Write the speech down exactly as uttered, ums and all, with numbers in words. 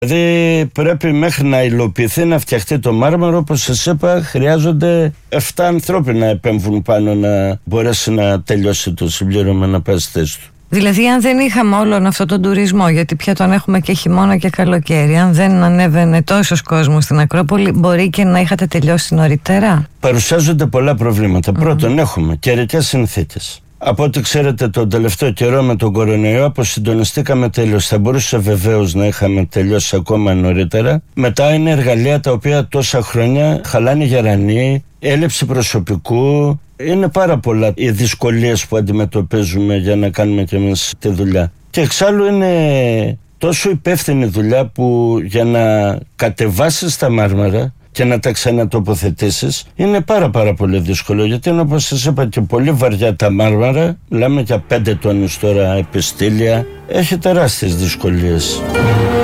Δηλαδή πρέπει μέχρι να υλοποιηθεί, να φτιαχτεί το μάρμαρο, όπως σας είπα, χρειάζονται επτά ανθρώποι να επέμβουν πάνω να μπορέσει να τελειώσει το συμπλήρωμα, να πάει στη θέση του. Δηλαδή, αν δεν είχαμε όλον αυτόν τον τουρισμό, γιατί πια τον έχουμε και χειμώνα και καλοκαίρι, αν δεν ανέβαινε τόσος κόσμος στην Ακρόπολη, μπορεί και να είχατε τελειώσει νωρίτερα. Παρουσιάζονται πολλά προβλήματα. Mm. Πρώτον, έχουμε καιρικές συνθήκες. Από ό,τι ξέρετε, τον τελευταίο καιρό με τον κορονοϊό αποσυντονιστήκαμε τελείως. Θα μπορούσε βεβαίως να είχαμε τελειώσει ακόμα νωρίτερα. Μετά είναι εργαλεία τα οποία τόσα χρόνια χαλάνε γερανοί, έλλειψη προσωπικού. Είναι πάρα πολλά οι δυσκολίες που αντιμετωπίζουμε για να κάνουμε κι εμείς τη δουλειά. Και εξάλλου είναι τόσο υπεύθυνη δουλειά που για να κατεβάσεις τα μάρμαρα και να τα ξανατοποθετήσεις είναι πάρα πάρα πολύ δύσκολο, γιατί είναι, όπως σας είπα, και πολύ βαριά τα μάρμαρα. Μιλάμε για πέντε τόνους τώρα επιστήλια. Έχει τεράστιες δυσκολίες.